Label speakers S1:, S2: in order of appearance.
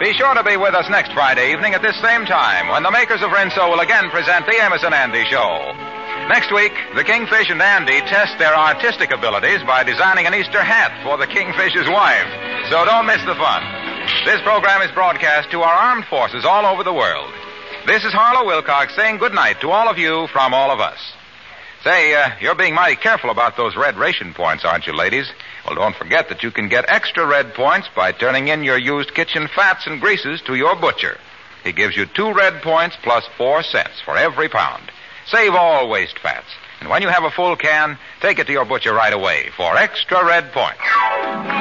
S1: Be sure to be with us next Friday evening at this same time when the makers of Rinso will again present the Amos and Andy Show. Next week, the Kingfish and Andy test their artistic abilities by designing an Easter hat for the Kingfish's wife. So don't miss the fun. This program is broadcast to our armed forces all over the world. This is Harlow Wilcox saying good night to all of you from all of us. Say, you're being mighty careful about those red ration points, aren't you, ladies? Well, don't forget that you can get extra red points by turning in your used kitchen fats and greases to your butcher. He gives you 2 red points plus 4 cents for every pound. Save all waste fats. And when you have a full can, take it to your butcher right away for extra red points.